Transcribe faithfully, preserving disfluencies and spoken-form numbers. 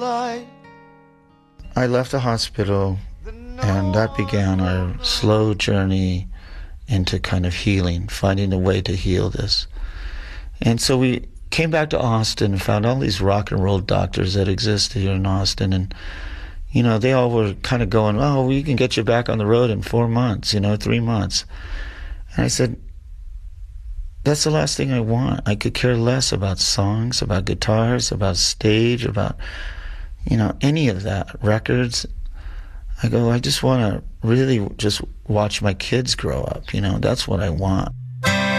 light. I left the hospital, and that began our slow journey into kind of healing, finding a way to heal this. And so we came back to Austin and found all these rock and roll doctors that exist here in Austin. And, you know, they all were kind of going, oh, we can get you back on the road in four months, you know, three months. And I said, that's the last thing I want. I could care less about songs, about guitars, about stage, about, you know, any of that, records. I go, I just want to really just watch my kids grow up, you know, that's what I want.